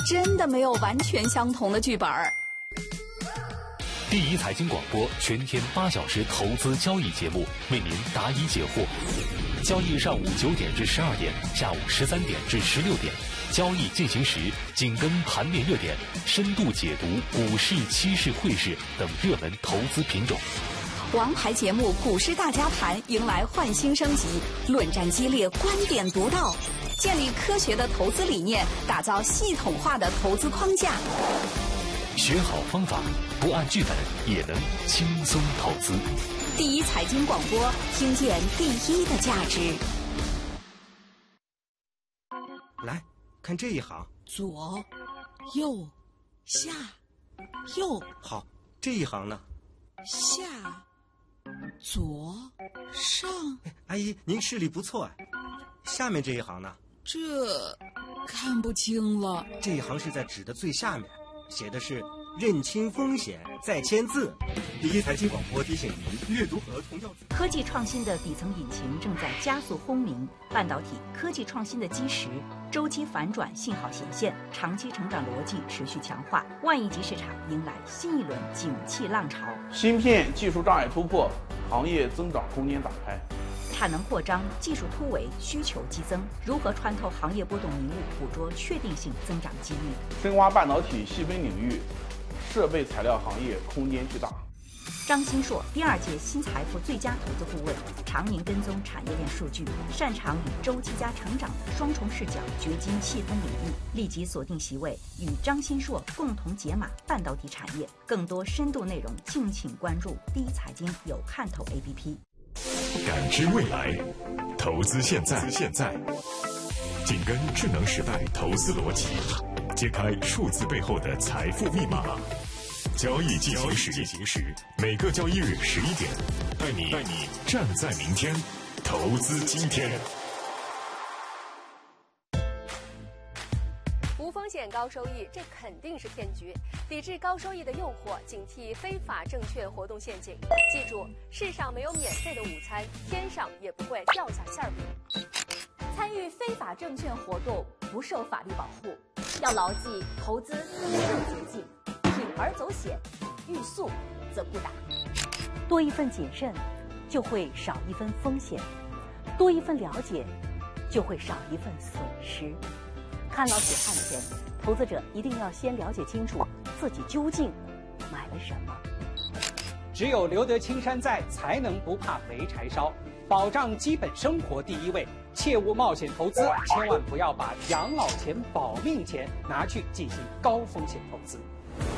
真的没有完全相同的剧本。 第一财经广播全天8小时投资交易节目，为您答疑解惑。交易上午9点至12点，下午13点至16点。交易进行时，紧跟盘面热点，深度解读股市、期市、汇市等热门投资品种。 王牌节目《股市大家谈》迎来焕新升级，论战激烈，观点独到，建立科学的投资理念，打造系统化的投资框架。 学好方法，不按剧本也能轻松投资。 第一财经广播，听见第一的价值。 来看这一行， 左、右、下、右。 好，这一行呢？ 下、左、上。 阿姨，您视力不错啊。下面这一行呢？ 这看不清了。 这一行是在纸的最下面，写的是认清风险再签字。第一财经广播提醒您，阅读和同样科技创新的底层引擎正在加速轰鸣，半导体科技创新的基石周期反转信号显现，长期成长逻辑持续强化，万亿级市场迎来新一轮景气浪潮。 芯片技术障碍突破，行业增长空间打开。 产能扩张，技术突围，需求激增，如何穿透行业波动迷雾，捕捉确定性增长机遇？ 深挖半导体细分领域，设备材料行业空间巨大。 张新硕第2届新财富最佳投资顾问，常年跟踪产业链数据，擅长以周期加成长的双重视角掘金细分领域。立即锁定席位，与张新硕共同解码半导体产业。更多深度内容，敬请关注第一财经有看头 APP。 感知未来，投资现在，紧跟智能时代投资逻辑，揭开数字背后的财富密码。交易进行时，每个交易日11点，带你站在明天，投资今天。 无风险高收益，这肯定是骗局。抵制高收益的诱惑，警惕非法证券活动陷阱。记住，世上没有免费的午餐，天上也不会掉下馅饼。参与非法证券活动不受法律保护，要牢记投资没有捷径，铤而走险，欲速则不达。 多一份谨慎，就会少一分风险；多一份了解，就会少一份损失。看老血汗钱，投资者一定要先了解清楚自己究竟买了什么。 只有留得青山在，才能不怕没柴烧。保障基本生活第一位，切勿冒险投资，千万不要把养老钱、保命钱拿去进行高风险投资。